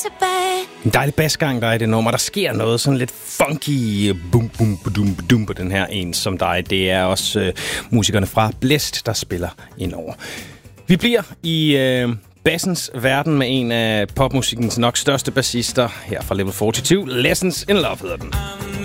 tilbage. En dejlig basgang, der er i det nummer. Der sker noget sådan lidt funky bum bum badum badum på den her En som dig. Det er også musikerne fra Blæst, der spiller ind over. Vi bliver i bassens verden med en af popmusikkens nok største bassister her fra Level 42. Lessons in Love hedder den.